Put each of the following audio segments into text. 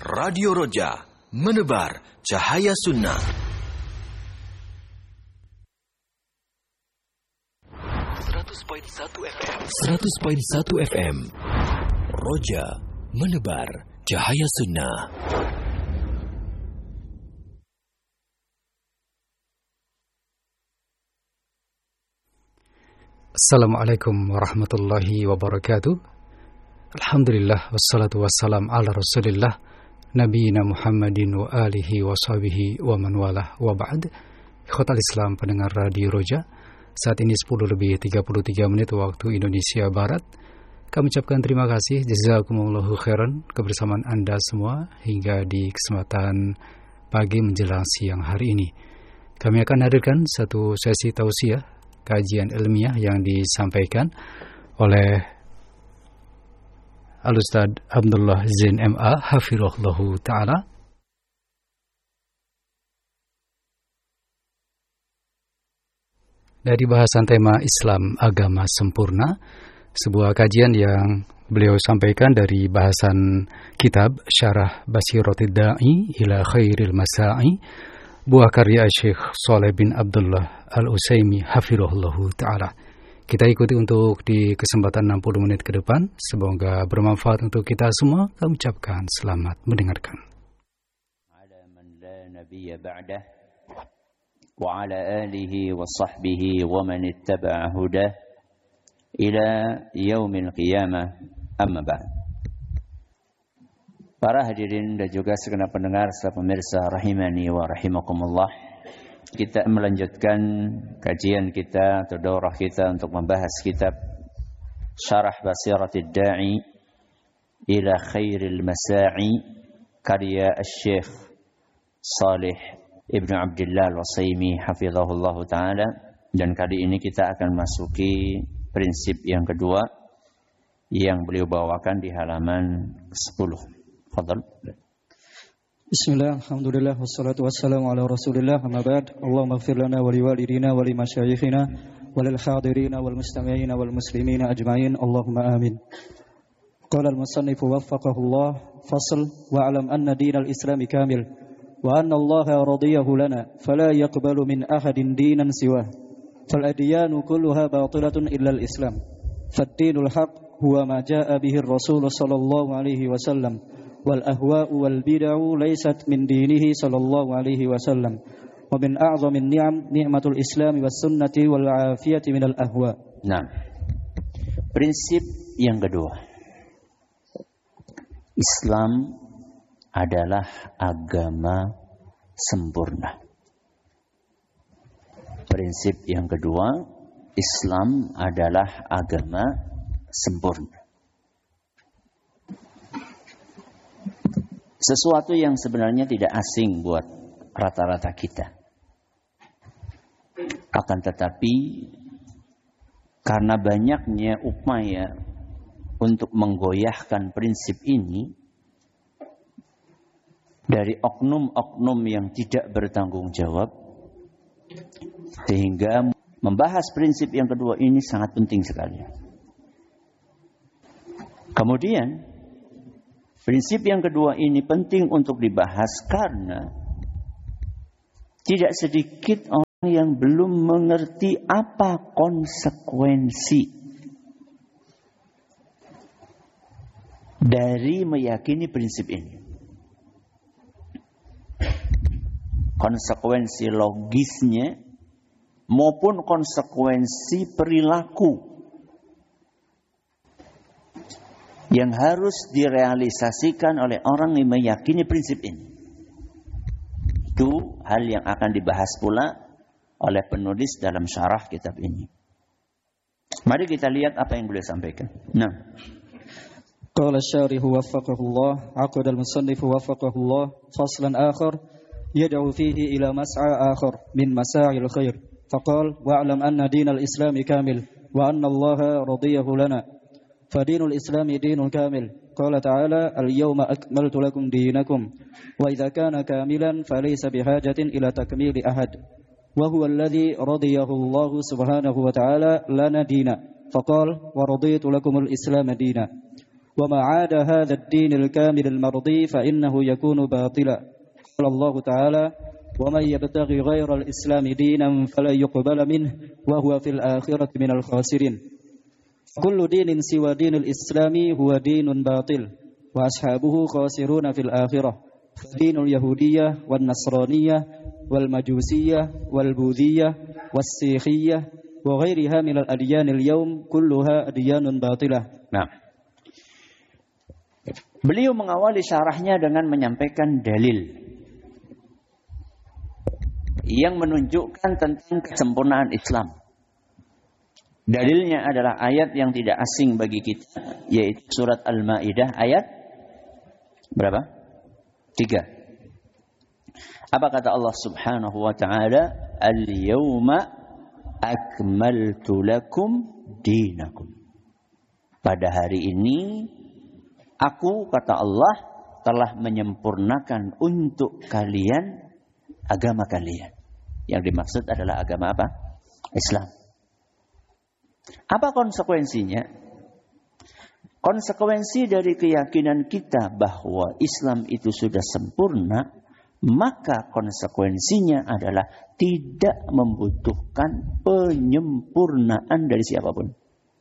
Radio Roja, menebar cahaya sunnah. 100.1 FM. Roja, menebar cahaya sunnah. Assalamualaikum warahmatullahi wabarakatuh. Alhamdulillah wassalatu wassalam ala Rasulillah nabiyina Muhammadin wa alihi wa sahbihi wa man walah wa ba'd. Ikhwatal Islam pendengar Radio Roja, saat ini 10:33 waktu Indonesia Barat. Kami ucapkan terima kasih jazakumullahu khairan kebersamaan Anda semua hingga di kesempatan pagi menjelang siang hari ini. Kami akan hadirkan satu sesi tausiah kajian ilmiah yang disampaikan oleh Al-Ustaz Abdullah Zain MA hafizahullahu ta'ala. Dari bahasan tema Islam Agama Sempurna, sebuah kajian yang beliau sampaikan dari bahasan kitab Syarah Basiratud Da'i ila Khairil Masa'i, buah karya Syekh Shalih bin Abdullah Al-Utsaimin hafizahullahu ta'ala. Kita ikuti untuk di kesempatan 60 menit ke depan. Semoga bermanfaat untuk kita semua. Kami ucapkan selamat mendengarkan. Ala man la nabiyya ba'dah wa ala alihi wa sahbihi wa man ittaba'a hudah ila yaumil qiyamah, amma ba'd. Para hadirin dan juga segenap pendengar serta pemirsa rahimani wa rahimakumullah, kita melanjutkan kajian kita atau daurah kita untuk membahas kitab Syarah Basiratud Da'i ila Khairil Masa'i karya Syekh Shalih Ibn Abdullah Al-Utsaimin hafizahullah ta'ala. Dan kali ini kita akan masuki prinsip yang kedua yang beliau bawakan di halaman 10. Fadhal. Bismillah, alhamdulillah, wassalatu wassalamu ala rasulillah, amma ba'd. Allahumma ighfir lana wa liwalidina wa limasyayikhina wa lil hadirina wal mustami'ina wal muslimina ajma'in, Allahumma amin. Qala al-musannifu waffaqahullah, fasl wa'alam anna dinal islami kamil wa anna allaha radiyahu lana fala yaqbalu min ahadin dinan siwah fal adyanu kulluha batilatun illa al-islam fad-dinul haq huwa ma jaa bihi ar-rasul sallallahu alaihi wasallam wal ahwa'u wal bid'u laysat min dinihi sallallahu alaihi wasallam wa min a'zamin ni'am ni'matul islam was sunnati wal afiyati minal ahwa. Nah, prinsip yang kedua, Islam adalah agama sempurna. Prinsip yang kedua, Islam adalah agama sempurna. Sesuatu yang sebenarnya tidak asing buat rata-rata kita. Akan tetapi karena banyaknya upaya untuk menggoyahkan prinsip ini dari oknum-oknum yang tidak bertanggung jawab, sehingga membahas prinsip yang kedua ini sangat penting sekali. Kemudian prinsip yang kedua ini penting untuk dibahas karena tidak sedikit orang yang belum mengerti apa konsekuensi dari meyakini prinsip ini. Konsekuensi logisnya maupun konsekuensi perilaku yang harus direalisasikan oleh orang yang meyakini prinsip ini. Itu hal yang akan dibahas pula oleh penulis dalam syarah kitab ini. Mari kita lihat apa yang beliau sampaikan. Nah, qala asy-syarih waffaqahullah, aqad al-musannif waffaqahullah, faslan akhar yad'u fihi ila mas'a akhar min masa'il khair. Faqala wa'lam anna dinal islami kamil wa anna allaha radiyahu lana. فدين الإسلام دين كامل. قال تعالى اليوم أكملت لكم دينكم وإذا كان كاملا فليس بحاجة إلى تكميل أحد وهو الذي رضيه الله سبحانه وتعالى لنا دينا فقال ورضيت لكم الإسلام دينا وما عاد هذا الدين الكامل المرضي فإنه يكون باطلا. قال الله تعالى: ومن يبتغي غير الإسلام دينا فلن يقبل منه وهو في الآخرة من الخاسرين. كل دين سوى دين الإسلام هو دين باطل وأصحابه خاسرون في الآخرة. دين اليهودية والنصرانية والمجوسية والبوذية والسيخية وغيرها من الأديان اليوم كلها أديان باطلة. Nah, beliau mengawali syarahnya dengan menyampaikan dalil yang menunjukkan tentang kesempurnaan Islam. Dalilnya adalah ayat yang tidak asing bagi kita, yaitu surat Al-Maidah ayat berapa? 3. Apa kata Allah Subhanahu wa taala? Al-yawma akmaltu lakum dinakum. Pada hari ini aku, kata Allah, telah menyempurnakan untuk kalian agama kalian. Yang dimaksud adalah agama apa? Islam. Apa konsekuensinya? Konsekuensi dari keyakinan kita bahwa Islam itu sudah sempurna, maka konsekuensinya adalah tidak membutuhkan penyempurnaan dari siapapun.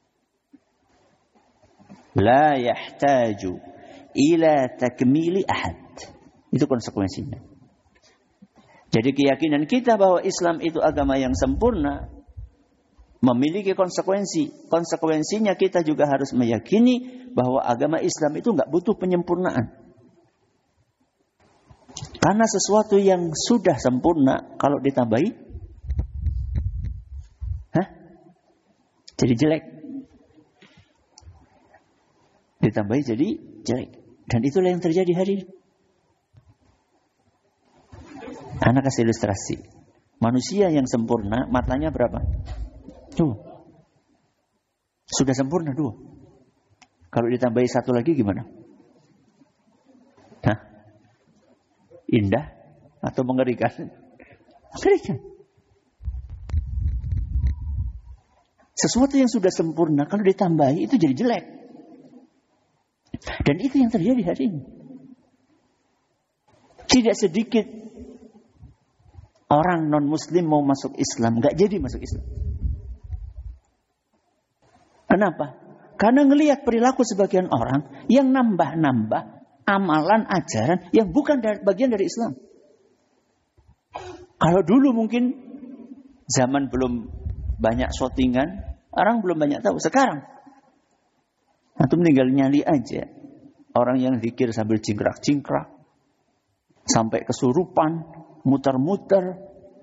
La yahtaju ila takmili ahad. Itu konsekuensinya. Jadi keyakinan kita bahwa Islam itu agama yang sempurna memiliki konsekuensi. Konsekuensinya kita juga harus meyakini bahwa agama Islam itu enggak butuh penyempurnaan. Karena sesuatu yang sudah sempurna kalau ditambahi, jadi jelek. Ditambahi jadi jelek. Dan itulah yang terjadi hari ini. Anak kasih ilustrasi. Manusia yang sempurna, matanya berapa? 2. Sudah sempurna 2. Kalau ditambahi 1 lagi gimana? Indah atau mengerikan? Mengerikan. Sesuatu yang sudah sempurna kalau ditambahi itu jadi jelek. Dan itu yang terjadi hari ini. Tidak sedikit orang non-muslim mau masuk Islam, gak jadi masuk Islam. Kenapa? Karena ngelihat perilaku sebagian orang yang nambah-nambah amalan, ajaran yang bukan bagian dari Islam. Kalau dulu mungkin zaman belum banyak shootingan, orang belum banyak tahu. Sekarang antum tinggal nyali aja orang yang zikir sambil cingkrak-cingkrak, sampai kesurupan, muter-muter.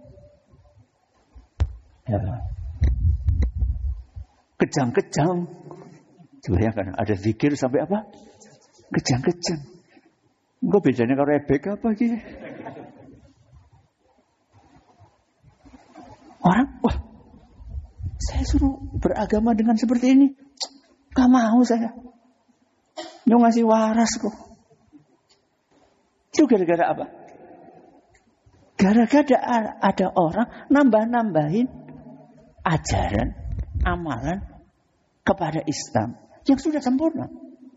Kejang-kejang. Bayangkan ada zikir sampai apa? Kejang-kejang. Enggak bedanya kalau ebek apa gitu. Orang, wah, saya suruh beragama dengan seperti ini. Gak mau saya. Dia ngasih waras kok. Itu gara-gara apa? Gara-gara ada orang nambah-nambahin ajaran, amalan kepada Islam yang sudah sempurna.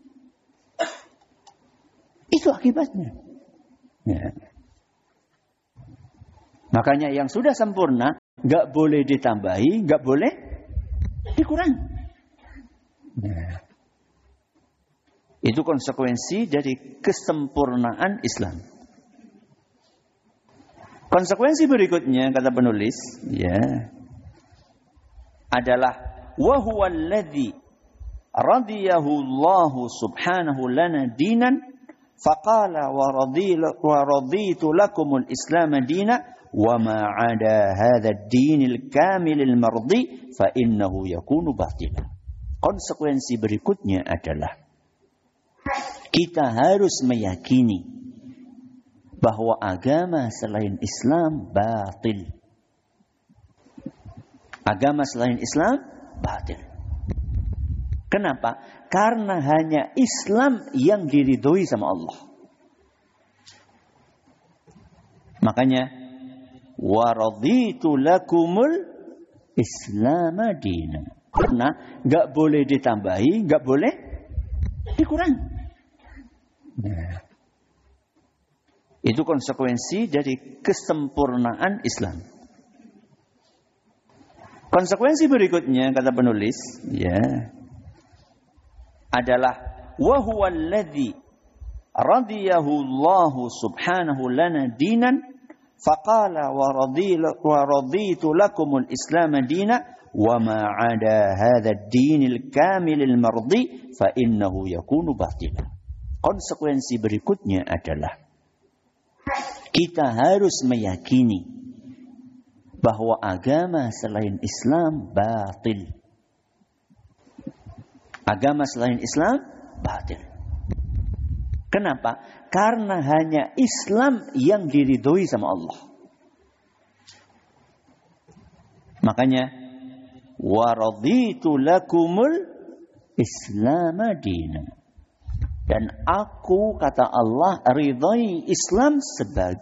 Itu akibatnya. Ya. Makanya yang sudah sempurna gak boleh ditambahi, gak boleh dikurangi. Ya. Itu konsekuensi dari kesempurnaan Islam. Konsekuensi berikutnya kata penulis, ya, adalah wa huwa alladhi radiyahu Allah subhanahu lana dinan faqala wa raditu lakumul islam dina wa ma 'ada hadha ad-dinil kamilil mardi fa innahu yakunu batila. Konsekuensi berikutnya adalah kita harus meyakini bahwa agama selain Islam batil. Agama selain Islam batil. Kenapa? Karena hanya Islam yang diridhoi sama Allah. Makanya wa raditu lakumul Islam dinan. Karena enggak boleh ditambahi, enggak boleh Dikurangi. Nah, itu konsekuensi dari kesempurnaan Islam. Konsekuensi berikutnya kata penulis, adalah wa huwa alladhi radiyahu Allah subhanahu lana dinan faqala wa raditu lakumul islam dina wa ma 'ada hadha ad-dinil kamilil mardi fa innahu yakunu batila. Konsekuensi berikutnya adalah kita harus meyakini bahwa agama selain Islam batil. Agama selain Islam batil. Kenapa? Karena hanya Islam yang diridhoi sama Allah. Makanya wa raditu lakumul Islam dinan. Dan aku, kata Allah, ridhai Islam sebagai